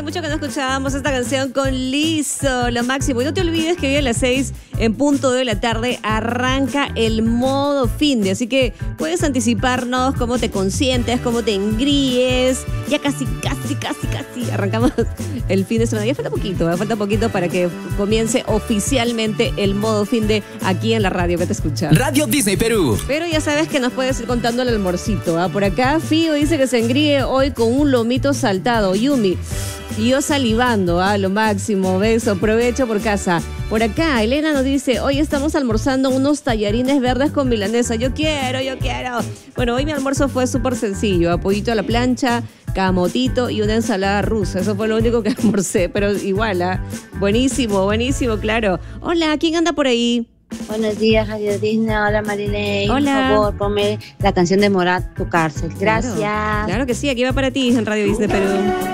hace mucho que no escuchábamos esta canción con Lizzo, lo máximo. Y no te olvides que hoy a las 6 en punto de la tarde arranca el modo finde. Así que puedes anticiparnos cómo te consientes, cómo te engríes. Ya casi arrancamos el fin de semana. Ya falta poquito para que comience oficialmente el modo finde aquí en la radio que te escucha. Radio Disney Perú. Pero ya sabes que nos puedes ir contando el almorcito. Por acá Fío dice que se engríe hoy con un lomito saltado. Yumi. Y yo salivando, lo máximo, beso, provecho por casa. Por acá, Elena nos dice, hoy estamos almorzando unos tallarines verdes con milanesa. Yo quiero. Bueno, hoy mi almuerzo fue súper sencillo, pollito a la plancha, camotito y una ensalada rusa. Eso fue lo único que almorcé, pero igual, buenísimo, claro. Hola, ¿quién anda por ahí? Buenos días, Radio Disney. Hola, Marilei. Hola. Por favor, ponme la canción de Morat, Tu Cárcel. Gracias. Claro que sí, aquí va para ti en Radio Disney Perú.